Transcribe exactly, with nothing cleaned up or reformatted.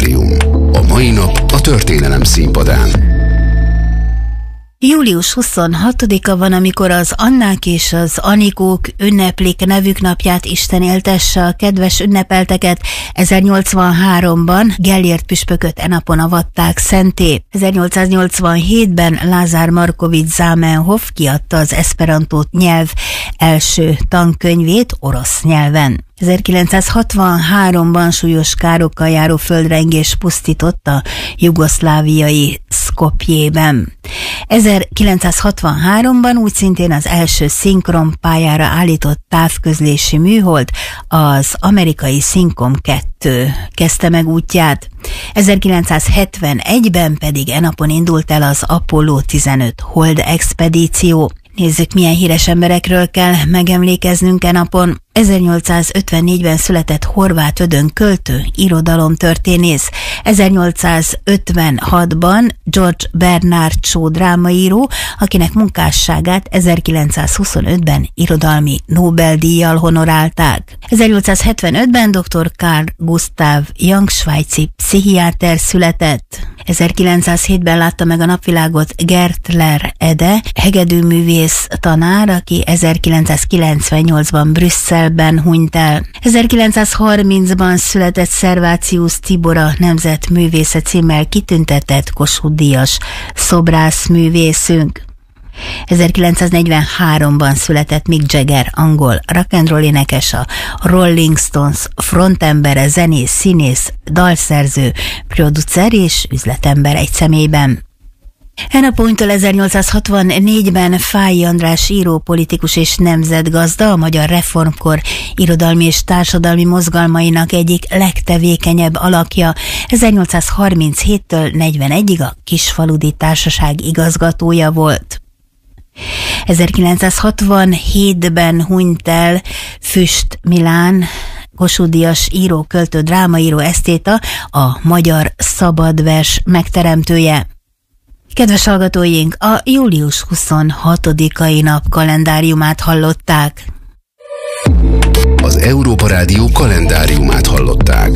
kalendárium. A mai nap a történelem színpadán. július huszonhatodika van, amikor az Annák és az Anikók ünneplik nevük napját. Isten éltesse a kedves ünnepelteket. ezernyolcvanháromban Gellért püspököt e napon avatták szenté. ezernyolcszáznyolcvanhétben Lázár Markovics Zamenhof kiadta az eszperantó nyelv első tankönyvét orosz nyelven. ezerkilencszázhatvanháromban súlyos károkkal járó földrengés pusztított a jugoszláviai Szkopjében. ezerkilencszázhatvanháromban úgy szintén az első szinkron pályára állított távközlési műhold, az amerikai Szincom kettő kezdte meg útját. ezerkilencszázhetvenegyben pedig e napon indult el az Apollo tizenöt hold expedíció. Nézzük, milyen híres emberekről kell megemlékeznünk e napon. ezernyolcszázötvennégyben született Horváth Ödön költő, irodalomtörténész. ezernyolcszázötvenhatban George Bernard Shaw drámaíró, akinek munkásságát ezerkilencszázhuszonötben irodalmi Nobel-díjjal honorálták. ezernyolcszázhetvenötben dr. Carl Gustav Jung svájci pszichiáter született. ezerkilencszázhétben látta meg a napvilágot Gertler Ede, hegedűművész tanár, aki ezerkilencszázkilencvennyolcban Brüsszelben hunyt el. ezerkilencszázharmincban született Szervácius Tibor, nemzetművésze címmel kitüntetett Kossuth-díjas szobrászművészünk. ezerkilencszáznegyvenháromban született Mick Jagger, angol rock and roll énekes, a Rolling Stones frontembere, zenész, színész, dalszerző, producer és üzletember egy személyben. E napontól ezernyolcszázhatvannégyben Fáy András író, politikus és nemzetgazda, a magyar reformkor irodalmi és társadalmi mozgalmainak egyik legtevékenyebb alakja. ezernyolcszázharminchéttől negyvenegyig a Kisfaludy Társaság igazgatója volt. ezerkilencszázhatvanhétben hunyt el Füst Milán, Kossuth-díjas író, költő, drámaíró, esztéta, a magyar szabadvers megteremtője. Kedves hallgatóink, a július huszonhatodikai nap kalendáriumát hallották. Az Európa Rádió kalendáriumát hallották.